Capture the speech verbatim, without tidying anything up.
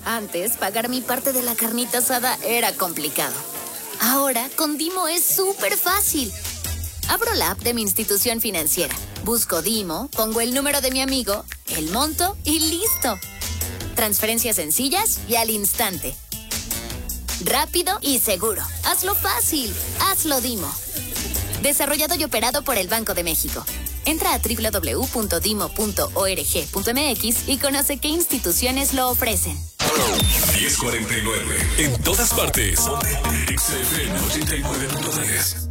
Antes, pagar mi parte de la carnita asada era complicado. Ahora, con Dimo es súper fácil. Abro la app de mi institución financiera, busco Dimo, pongo el número de mi amigo, el monto y listo. Transferencias sencillas y al instante. Rápido y seguro. Hazlo fácil. Hazlo Dimo. Desarrollado y operado por el Banco de México. Entra a doble u doble u doble u punto dimo punto org punto m x y conoce qué instituciones lo ofrecen. diez cuarenta y nueve. En todas partes. X F M ochenta y nueve punto tres.